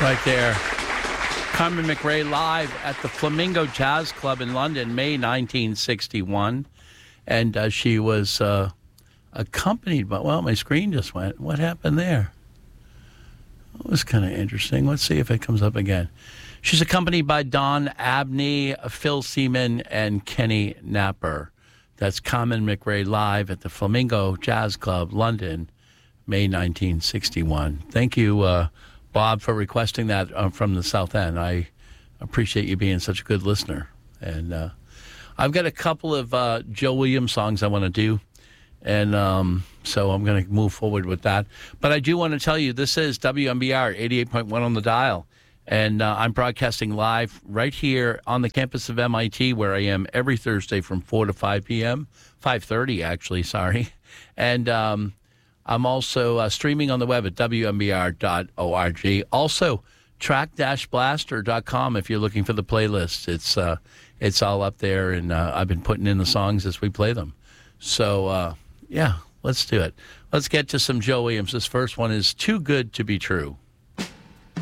Right there. Carmen McRae live at the Flamingo Jazz Club in London, May 1961. And she was accompanied by, well, my screen just went. What happened there? It was kind of interesting. Let's see if it comes up again. She's accompanied by Don Abney, Phil Seaman, and Kenny Napper. That's Carmen McRae live at the Flamingo Jazz Club, London, May 1961. Thank you, Bob, for requesting that from the South End. I appreciate you being such a good listener. And I've got a couple of Joe Williams songs I want to do, and so I'm going to move forward with that. But I do want to tell you, this is WMBR 88.1 on the dial, and I'm broadcasting live right here on the campus of MIT, where I am every Thursday from 4 to 5 p.m., 5:30 actually, sorry. And I'm also streaming on the web at WMBR.org. Also, track-blaster.com if you're looking for the playlist. It's all up there, and I've been putting in the songs as we play them. So, yeah, let's do it. Let's get to some Joe Williams. This first one is Too Good to Be True.